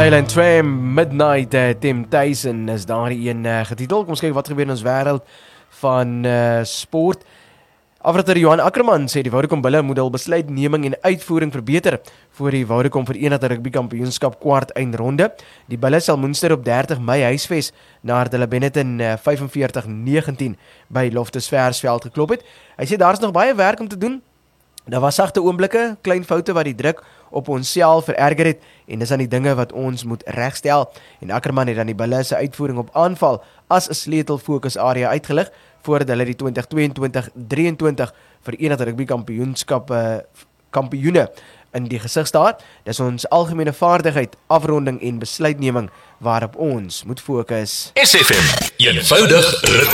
Silent Tram, Midnight Temptation is daar een getitel. Kom ons kyk wat gebeur in ons wêreld van sport. Afrigter Johan Ackerman sê die Vodacom Bulle moet hul besluitneming en uitvoering verbeter voor die Vodacom Verenigde Rugby Kampioenskap kwart eindronde. Die Bulle sal Woensdag op 30 Mei huisves nadat hulle Benetton 45-19 by Loftus Versfeld geklop het. Hy sê daar is nog baie werk om te doen. Daar was sagte oomblikke, klein foute wat die druk op ons self vererger het en dis aan die dinge wat ons moet regstel. En Ackerman het dan die Bulle se uitvoering op aanval as 'n sleutel fokusarea uitgelig voordat hulle die 2022-23 Verenigde Rugby Kampioenskap kampioene in die gesig staar. Dis ons algemene vaardigheid, afronding en besluitneming waarop ons moet fokus. SFM, eenvoudig ritme.